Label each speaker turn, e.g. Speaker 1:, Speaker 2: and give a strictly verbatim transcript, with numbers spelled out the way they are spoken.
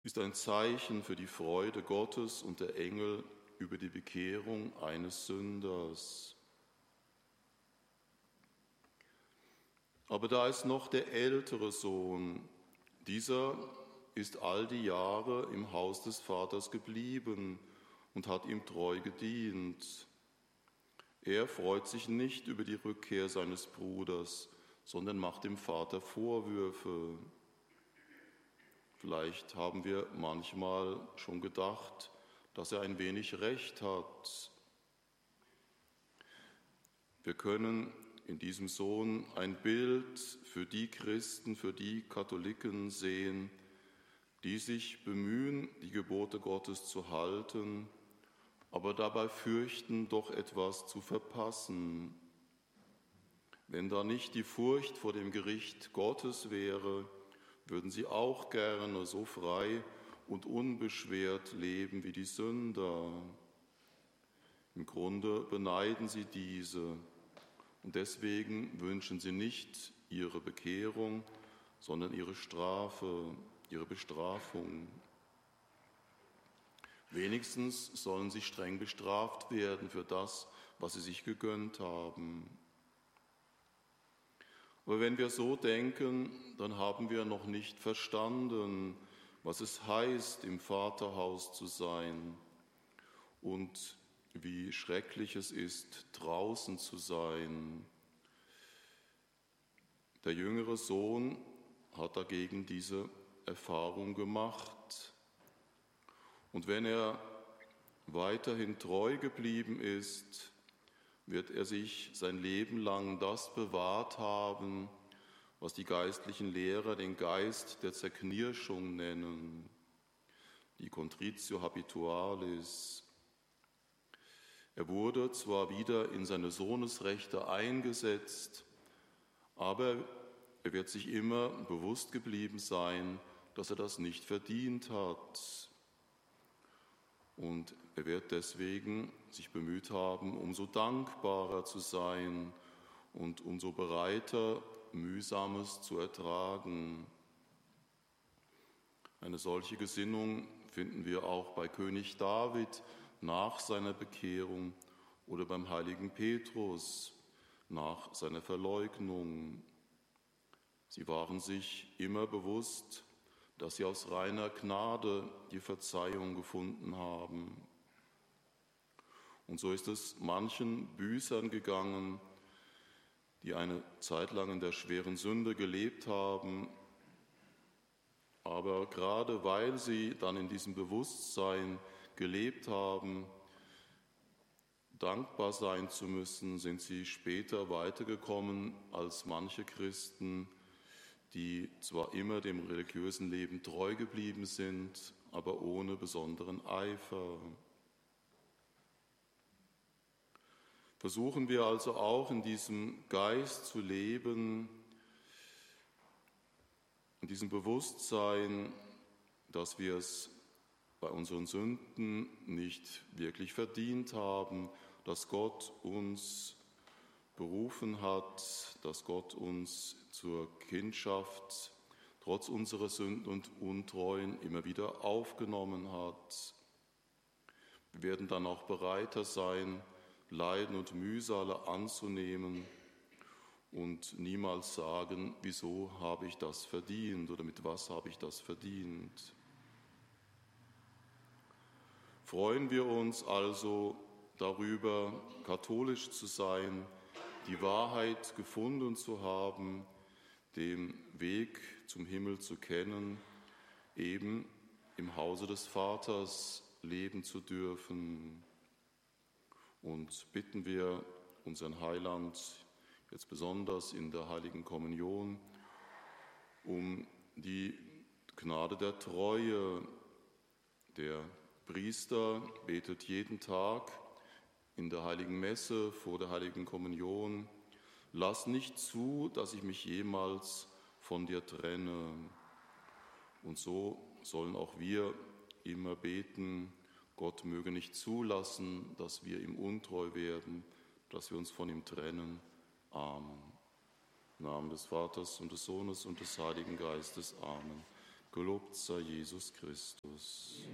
Speaker 1: ist ein Zeichen für die Freude Gottes und der Engel über die Bekehrung eines Sünders. Aber da ist noch der ältere Sohn. Dieser ist all die Jahre im Haus des Vaters geblieben und hat ihm treu gedient. Er freut sich nicht über die Rückkehr seines Bruders, sondern macht dem Vater Vorwürfe. Vielleicht haben wir manchmal schon gedacht, dass er ein wenig Recht hat. Wir können in diesem Sohn ein Bild für die Christen, für die Katholiken sehen, die sich bemühen, die Gebote Gottes zu halten, aber dabei fürchten, doch etwas zu verpassen. Wenn da nicht die Furcht vor dem Gericht Gottes wäre, würden sie auch gerne so frei und unbeschwert leben wie die Sünder. Im Grunde beneiden sie diese und deswegen wünschen sie nicht ihre Bekehrung, sondern ihre Strafe, ihre Bestrafung. Wenigstens sollen sie streng bestraft werden für das, was sie sich gegönnt haben. Aber wenn wir so denken, dann haben wir noch nicht verstanden, was es heißt, im Vaterhaus zu sein und wie schrecklich es ist, draußen zu sein. Der jüngere Sohn hat dagegen diese Erfahrung gemacht. Und wenn er weiterhin treu geblieben ist, wird er sich sein Leben lang das bewahrt haben, was die geistlichen Lehrer den Geist der Zerknirschung nennen, die Contritio habitualis. Er wurde zwar wieder in seine Sohnesrechte eingesetzt, aber er wird sich immer bewusst geblieben sein, dass er das nicht verdient hat. Und er wird deswegen sich bemüht haben, umso dankbarer zu sein und umso bereiter, Mühsames zu ertragen. Eine solche Gesinnung finden wir auch bei König David nach seiner Bekehrung oder beim heiligen Petrus nach seiner Verleugnung. Sie waren sich immer bewusst, dass sie aus reiner Gnade die Verzeihung gefunden haben. Und so ist es manchen Büßern gegangen, die eine Zeit lang in der schweren Sünde gelebt haben, aber gerade weil sie dann in diesem Bewusstsein gelebt haben, dankbar sein zu müssen, sind sie später weitergekommen als manche Christen, die zwar immer dem religiösen Leben treu geblieben sind, aber ohne besonderen Eifer. Versuchen wir also auch in diesem Geist zu leben, in diesem Bewusstsein, dass wir es bei unseren Sünden nicht wirklich verdient haben, dass Gott uns berufen hat, dass Gott uns zur Kindschaft trotz unserer Sünden und Untreuen immer wieder aufgenommen hat. Wir werden dann auch bereiter sein, Leiden und Mühsale anzunehmen und niemals sagen, wieso habe ich das verdient oder mit was habe ich das verdient. Freuen wir uns also darüber, katholisch zu sein, die Wahrheit gefunden zu haben, den Weg zum Himmel zu kennen, eben im Hause des Vaters leben zu dürfen. Und bitten wir unseren Heiland, jetzt besonders in der Heiligen Kommunion, um die Gnade der Treue. Der Priester betet jeden Tag in der Heiligen Messe vor der Heiligen Kommunion: Lass nicht zu, dass ich mich jemals von dir trenne. Und so sollen auch wir immer beten: Gott möge nicht zulassen, dass wir ihm untreu werden, dass wir uns von ihm trennen. Amen. Im Namen des Vaters und des Sohnes und des Heiligen Geistes. Amen. Gelobt sei Jesus Christus.